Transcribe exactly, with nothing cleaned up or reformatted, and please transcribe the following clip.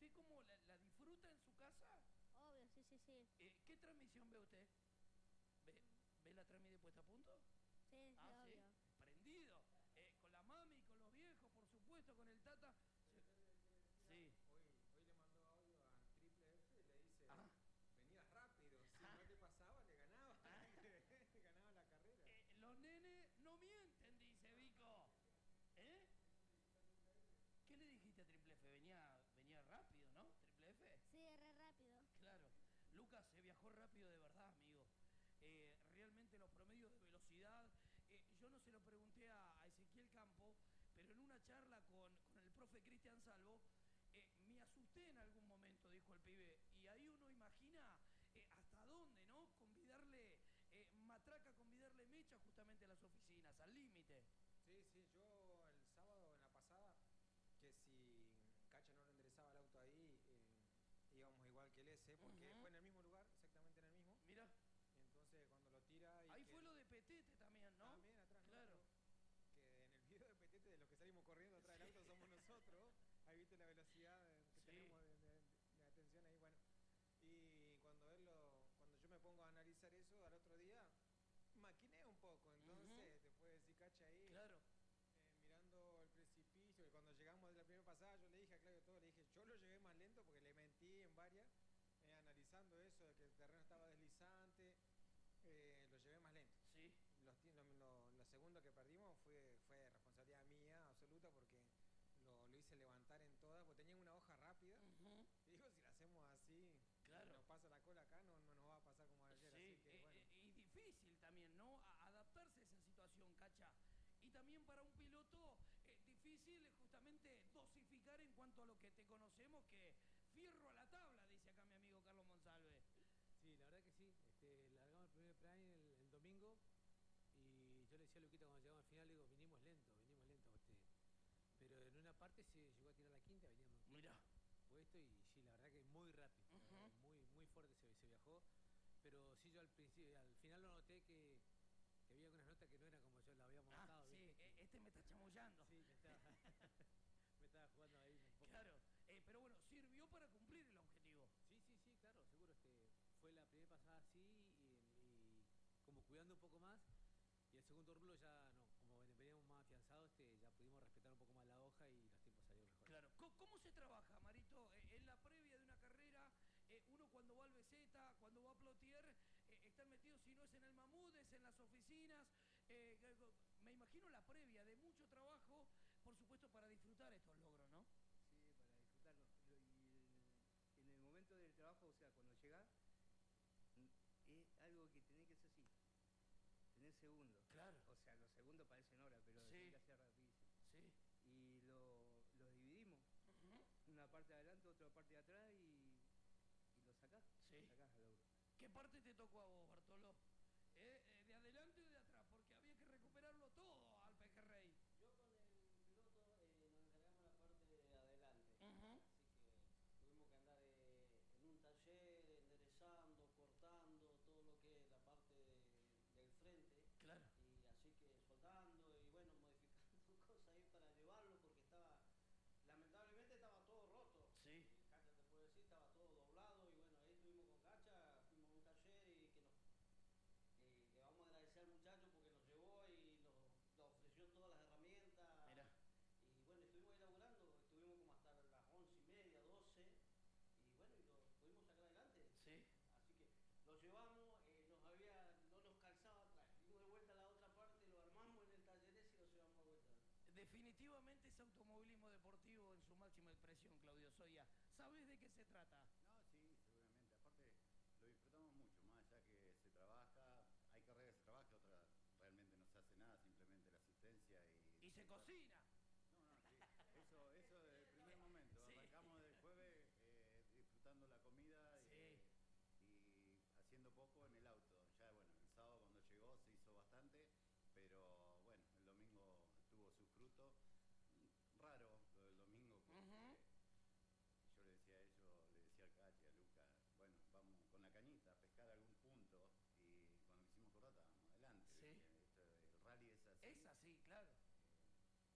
¿usted cómo la, la disfruta en su casa? Obvio, sí, sí, sí. Eh, ¿Qué transmisión ve usted? ¿Ve, ¿Ve la transmisión de Puesta a Punto? Sí, sí, Ah, sí, obvio. prendido. Eh, con la mami, con los viejos, por supuesto, con el tata. Sí. Hoy, hoy le mandó audio al Triple F y le dice, Ah. venías rápido, si Ah. no te pasaba, le ganaba, Ah. le ganaba la carrera. Eh, los nenes no mienten, dice Vico. ¿Eh? ¿Qué le dijiste a Triple F? Venía, venía rápido, ¿no? Triple F. Sí, re rápido. Claro. Lucas, se viajó rápido de verdad, amigo. Eh, realmente los promedios de velocidad, eh, yo no se lo pregunté a, a Ezequiel Campo, pero en una charla con, con el profe Cristian Salvo, eh, me asusté en algún momento, dijo el pibe, y ahí uno imagina eh, hasta dónde, ¿no? Convidarle eh, matraca, convidarle mecha justamente a las oficinas, al límite. Sí, sí, yo el sábado en la pasada, que si Cacha no le enderezaba el auto ahí, eh, íbamos igual que el S, porque Uh-huh. fue en el mismo lugar, exactamente en el mismo. Mira. Y entonces cuando lo tira... Y ahí que fue lo de Petete también, ¿no? También atrás, claro. Nuestro, que en el video de Petete, de los que salimos corriendo atrás del auto, somos nosotros. Ahí viste la velocidad que sí. tenemos de, de, de atención ahí, bueno. Y cuando él lo, cuando yo me pongo a analizar eso, al otro día, maquiné un poco, entonces uh-huh. te puede decir Cacha ahí. Claro. Eh, mirando el precipicio, y cuando llegamos de la primera pasada, yo le dije a Claudio todo, le dije, yo lo llevé más lento porque le mentí en varias, eh, analizando eso, de que el terreno estaba deslizante, eh, lo llevé más lento. Sí. Los, lo, lo, lo segundo que perdimos fue, fue responsabilidad mía absoluta porque lo, lo hice levantar en todas, porque tenía una hoja rápida. Uh-huh. Y digo, si la hacemos así, claro. nos pasa la cola acá, no, no nos va a pasar como ayer. Sí, así que, eh, bueno. eh, y difícil también, ¿no? A adaptarse a esa situación, Cacha. Y también para un piloto eh, difícil justamente dosificar en cuanto a lo que te conocemos, que fierro a la tabla, dice acá mi amigo Carlos Monsalve. Sí, la verdad que sí. Este, largamos el primer prime el, el domingo y yo le decía a Luquita cuando llegamos al final, le digo, vinimos lento, vinimos lento. Este, pero en una parte se llegó a tirar la quinta, veníamos Mirá. puesto y sí, la verdad que muy rápido, uh-huh. muy muy fuerte se, se viajó. Pero sí, yo al principio, al final lo noté que, que había unas notas que no eran como yo la habíamos ah, notado. Sí, ¿viste? Este me está chamullando. Sí, me estaba, me estaba jugando ahí un poco. Claro, eh, pero bueno, sirvió para cumplir el objetivo. Sí, sí, sí, claro, seguro. Este, fue la primera pasada así y, y como cuidando un poco más. Y el segundo rublo ya no, como veníamos más afianzados, este, ya pudimos respetar un poco más la hoja y los tiempos salieron mejor. Claro. ¿Cómo se trabaja, Marito? En la previa de una carrera, eh, uno cuando va al B Z, cuando va a Plotier, eh, están metidos, si no es en el Mamut, es en las oficinas. Eh, me imagino la previa de mucho trabajo, por supuesto, para disfrutar estos logros, ¿no? Sí, para disfrutarlo. Y en el momento del trabajo, o sea, cuando llegás, es algo que tenés que hacer así. Tener segundos. Claro. O sea, los segundos parecen horas, pero sí. tenés que hacer rapidísimo. Sí. Y lo, los dividimos. Uh-huh. Una parte de adelante, otra parte de atrás y, y lo sacás. Sí. Lo sacás al logro. ¿Qué parte te tocó a vos, Bartolo? ¿Eh? ¿Eh? ¿De adelante o de atrás? Porque había que recuperarlo todo al Pejerrey. Yo con el piloto eh, nos encargamos la parte de adelante. Uh-huh. Así que tuvimos que andar eh, en un taller enderezando, cortando todo lo que es la parte de, del frente. Claro. Y así que soldando y bueno, modificando cosas ahí para llevarlo porque estaba, lamentablemente estaba todo roto. Sí. Cacha te puedo decir, estaba todo doblado y bueno, ahí estuvimos con Cacha, fuimos a un taller y que nos, eh, le vamos a agradecer al muchacho porque nos llevó y nos, nos ofreció todas las herramientas. Mira. Y bueno, estuvimos ahí laburando, estuvimos como hasta las once y media, doce y bueno, y lo pudimos sacar adelante. Sí. Así que lo llevamos, eh, nos había, no nos calzaba atrás, dimos de vuelta a la otra parte, lo armamos en el taller ese y lo llevamos de vuelta. Definitivamente es automovilismo deportivo en su máxima expresión, Claudio Soya. ¿Sabes de qué se trata?